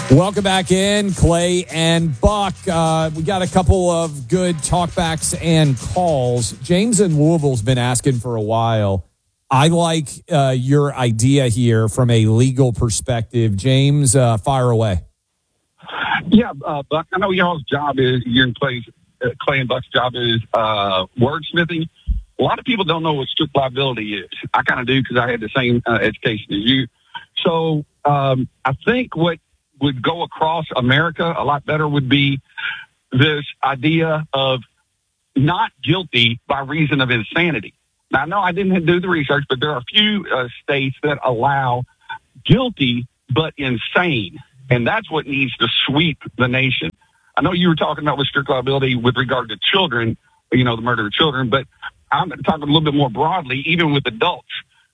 Welcome back in, Clay and Buck. We got a couple of good talkbacks and calls. James in Louisville's been asking for a while. I like your idea here from a legal perspective. James, fire away. Yeah, Buck, I know y'all's job is, Clay and Buck's job is wordsmithing. A lot of people don't know what strict liability is. I kind of do because I had the same education as you. So I think what would go across America a lot better would be this idea of not guilty by reason of insanity. Now, I know I didn't do the research, but there are a few states that allow guilty but insane, and that's what needs to sweep the nation. I know you were talking about with strict liability with regard to children, the murder of children, but I'm talking a little bit more broadly, even with adults,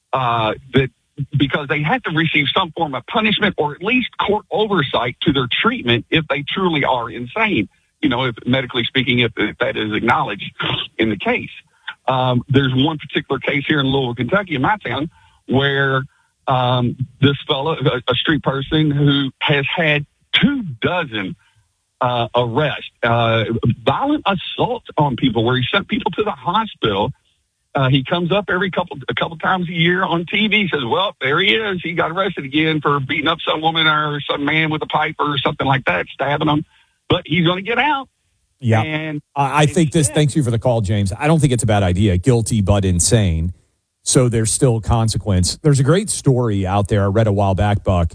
because they have to receive some form of punishment or at least court oversight to their treatment if they truly are insane. If medically speaking, if that is acknowledged in the case. There's one particular case here in Louisville, Kentucky, in my town, where this fellow, a street person who has had 24 arrests, violent assaults on people, where he sent people to the hospital. He comes up a couple times a year on TV, says, well, there he is. He got arrested again for beating up some woman or some man with a pipe or something like that, stabbing him. But he's going to get out. Yeah. And I think thanks you for the call, James. I don't think it's a bad idea. Guilty but insane. So there's still consequence. There's a great story out there I read a while back, Buck,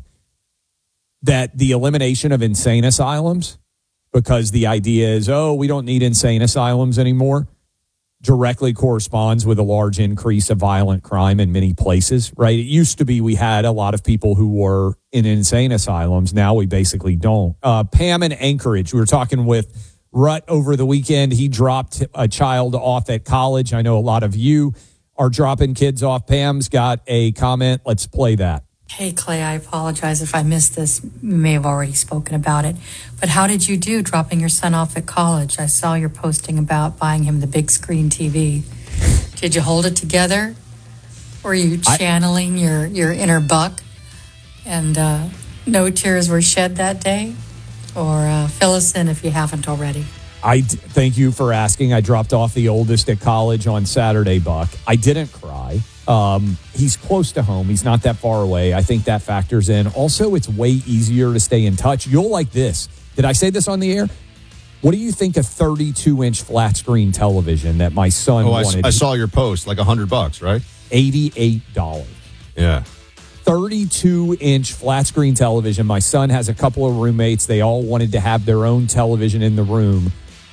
that the elimination of insane asylums, because the idea is, we don't need insane asylums anymore, directly corresponds with a large increase of violent crime in many places, right? It used to be we had a lot of people who were in insane asylums. Now we basically don't. Pam in Anchorage, we were talking with Rut over the weekend. He dropped a child off at college. I know a lot of you are dropping kids off. Pam's got a comment. Let's play that. Hey, Clay, I apologize if I missed this. You may have already spoken about it. But how did you do dropping your son off at college? I saw your posting about buying him the big screen TV. Did you hold it together? Were you channeling your inner Buck? And no tears were shed that day? Or fill us in if you haven't already. Thank you for asking. I dropped off the oldest at college on Saturday, Buck. I didn't cry. He's close to home. He's not that far away. I think that factors in. Also, it's way easier to stay in touch. You'll like this. Did I say this on the air? What do you think a 32-inch flat screen television that my son wanted? I saw your post, like $100, right? $88. Yeah. 32-inch flat screen television. My son has a couple of roommates. They all wanted to have their own television in the room.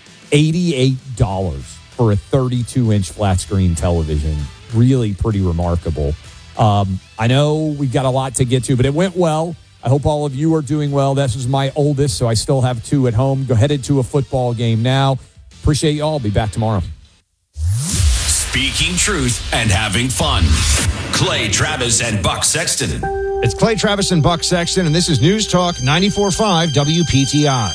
$88 for a 32-inch flat screen television. Really pretty remarkable. I know we've got a lot to get to, but it went well. I hope all of you are doing well. This is my oldest, so I still have two at home. Go headed to a football game now. Appreciate you all. Be back tomorrow. Speaking truth and having fun. Clay Travis and Buck Sexton. It's Clay Travis and Buck Sexton, and this is News Talk 94.5 WPTI.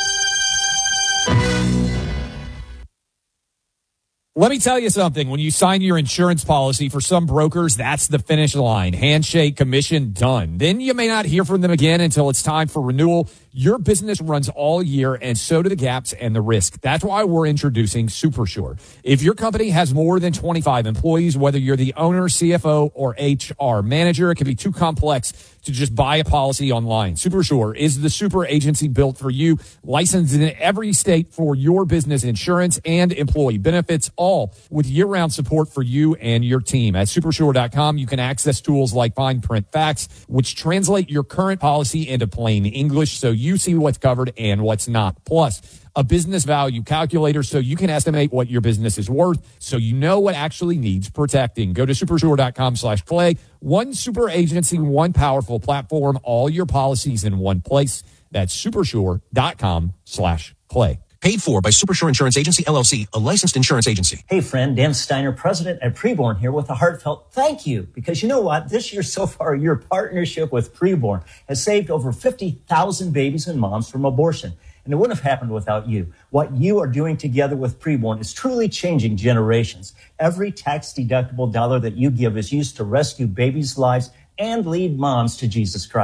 Let me tell you something. When you sign your insurance policy, for some brokers, that's the finish line. Handshake, commission, done. Then you may not hear from them again until it's time for renewal. Your business runs all year, and so do the gaps and the risk. That's why we're introducing SuperSure. If your company has more than 25 employees, whether you're the owner, CFO, or HR manager, it can be too complex to just buy a policy online. SuperSure is the super agency built for you, licensed in every state for your business insurance and employee benefits, all with year-round support for you and your team. At supersure.com, you can access tools like fine print facts, which translate your current policy into plain English so you see what's covered and what's not. Plus, a business value calculator so you can estimate what your business is worth so you know what actually needs protecting. Go to supersure.com/Clay. One super agency, one powerful platform, all your policies in one place. That's supersure.com/Clay. Paid for by Supersure Insurance Agency, LLC, a licensed insurance agency. Hey, friend, Dan Steiner, president at Preborn here with a heartfelt thank you. Because you know what? This year so far, your partnership with Preborn has saved over 50,000 babies and moms from abortion. And it wouldn't have happened without you. What you are doing together with Preborn is truly changing generations. Every tax-deductible dollar that you give is used to rescue babies' lives and lead moms to Jesus Christ.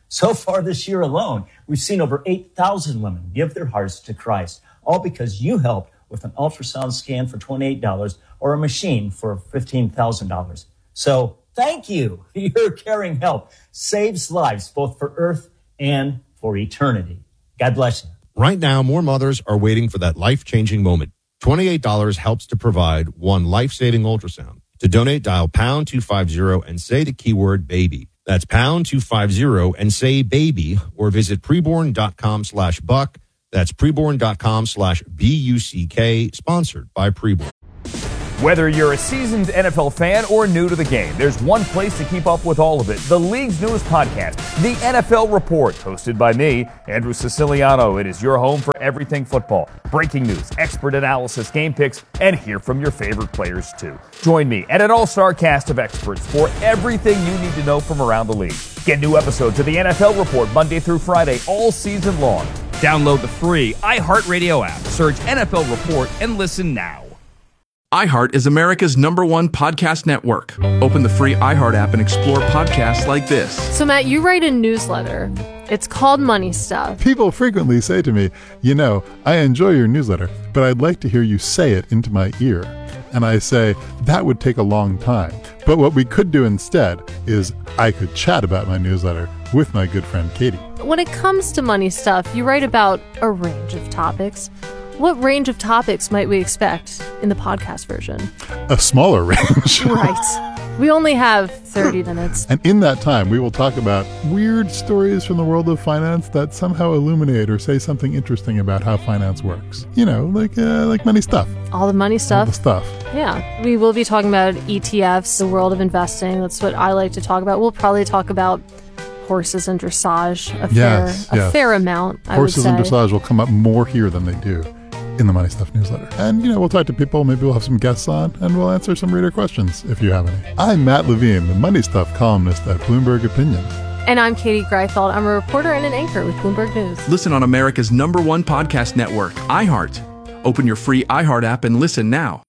So far this year alone, we've seen over 8,000 women give their hearts to Christ, all because you helped with an ultrasound scan for $28 or a machine for $15,000. So thank you. Your caring help saves lives both for Earth and for eternity. God bless you. Right now, more mothers are waiting for that life-changing moment. $28 helps to provide one life-saving ultrasound. To donate, dial pound 250 and say the keyword baby. That's pound 250 and say baby, or visit preborn.com/buck. That's preborn.com/BUCK, sponsored by Preborn. Whether you're a seasoned NFL fan or new to the game, there's one place to keep up with all of it. The league's newest podcast, The NFL Report, hosted by me, Andrew Siciliano. It is your home for everything football. Breaking news, expert analysis, game picks, and hear from your favorite players too. Join me and an all-star cast of experts for everything you need to know from around the league. Get new episodes of The NFL Report Monday through Friday all season long. Download the free iHeartRadio app, search NFL Report, and listen now. iHeart is America's #1 podcast network. Open the free iHeart app and explore podcasts like this. So, Matt, you write a newsletter. It's called Money Stuff. People frequently say to me, I enjoy your newsletter, but I'd like to hear you say it into my ear. And I say, that would take a long time. But what we could do instead is I could chat about my newsletter with my good friend Katie. When it comes to Money Stuff, you write about a range of topics. What range of topics might we expect in the podcast version? A smaller range. Right. We only have 30 minutes. And in that time, we will talk about weird stories from the world of finance that somehow illuminate or say something interesting about how finance works. Like money stuff. All the money stuff. All the stuff. Yeah. We will be talking about ETFs, the world of investing. That's what I like to talk about. We'll probably talk about horses and dressage a fair amount, I would say. Horses and dressage will come up more here than they do in the Money Stuff newsletter. And, we'll talk to people, maybe we'll have some guests on, and we'll answer some reader questions if you have any. I'm Matt Levine, the Money Stuff columnist at Bloomberg Opinion. And I'm Katie Greifeld. I'm a reporter and an anchor with Bloomberg News. Listen on America's #1 podcast network, iHeart. Open your free iHeart app and listen now.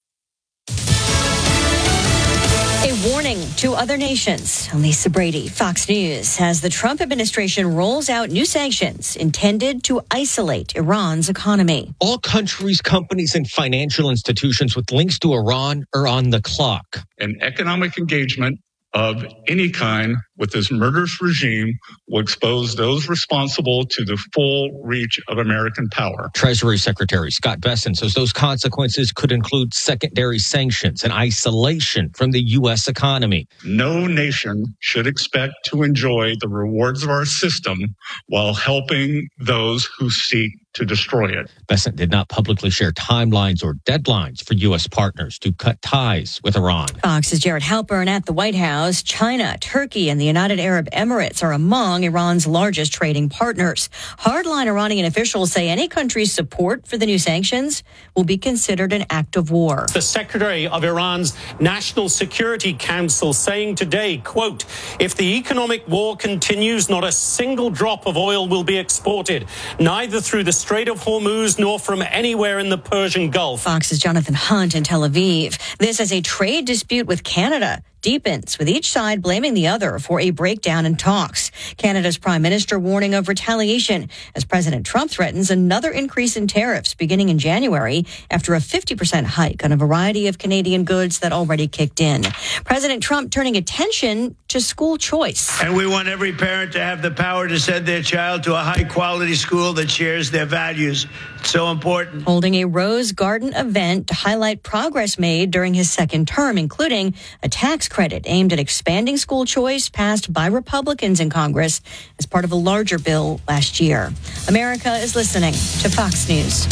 Warning to other nations. Lisa Brady, Fox News, as the Trump administration rolls out new sanctions intended to isolate Iran's economy. All countries, companies, and financial institutions with links to Iran are on the clock. An economic engagement of any kind with this murderous regime will expose those responsible to the full reach of American power. Treasury Secretary Scott Bessent says those consequences could include secondary sanctions and isolation from the U.S. economy. No nation should expect to enjoy the rewards of our system while helping those who seek to destroy it. Bessent did not publicly share timelines or deadlines for U.S. partners to cut ties with Iran. Fox's Jared Halpern at the White House. China, Turkey, and the United Arab Emirates are among Iran's largest trading partners. Hardline Iranian officials say any country's support for the new sanctions will be considered an act of war. The Secretary of Iran's National Security Council saying today, quote, if the economic war continues, not a single drop of oil will be exported, neither through the Strait of Hormuz nor from anywhere in the Persian Gulf. Fox's Jonathan Hunt in Tel Aviv. This as a trade dispute with Canada deepens, with each side blaming the other for a breakdown in talks. Canada's Prime Minister warning of retaliation as President Trump threatens another increase in tariffs beginning in January after a 50% hike on a variety of Canadian goods that already kicked in. President Trump turning attention to school choice. And we want every parent to have the power to send their child to a high-quality school that shares their values. It's so important. Holding a Rose Garden event to highlight progress made during his second term, including a tax credit aimed at expanding school choice passed by Republicans in Congress as part of a larger bill last year. America is listening to Fox News.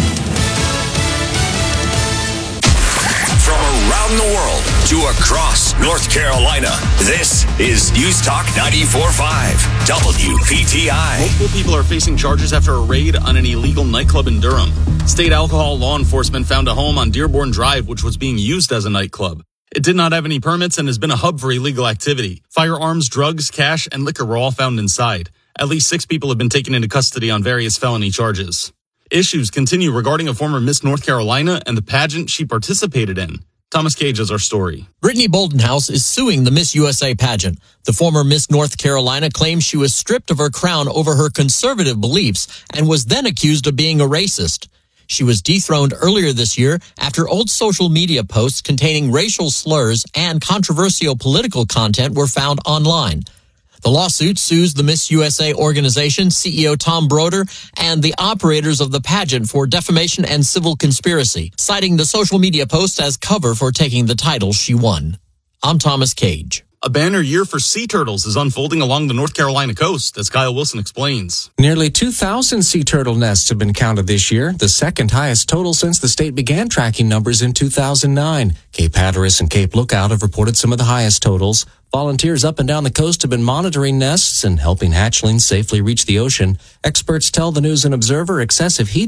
From around the world to across North Carolina, this is News Talk 94.5 WPTI. Multiple people are facing charges after a raid on an illegal nightclub in Durham. State alcohol law enforcement found a home on Dearborn Drive which was being used as a nightclub. It did not have any permits and has been a hub for illegal activity. Firearms, drugs, cash, and liquor were all found inside. At least 6 people have been taken into custody on various felony charges. Issues continue regarding a former Miss North Carolina and the pageant she participated in. Thomas Cage has our story. Brittany Boldenhouse is suing the Miss USA pageant. The former Miss North Carolina claims she was stripped of her crown over her conservative beliefs and was then accused of being a racist. She was dethroned earlier this year after old social media posts containing racial slurs and controversial political content were found online. The lawsuit sues the Miss USA organization, CEO Tom Broder, and the operators of the pageant for defamation and civil conspiracy, citing the social media posts as cover for taking the title she won. I'm Thomas Cage. A banner year for sea turtles is unfolding along the North Carolina coast, as Kyle Wilson explains. Nearly 2,000 sea turtle nests have been counted this year, the second highest total since the state began tracking numbers in 2009. Cape Hatteras and Cape Lookout have reported some of the highest totals. Volunteers up and down the coast have been monitoring nests and helping hatchlings safely reach the ocean. Experts tell the News and Observer excessive heat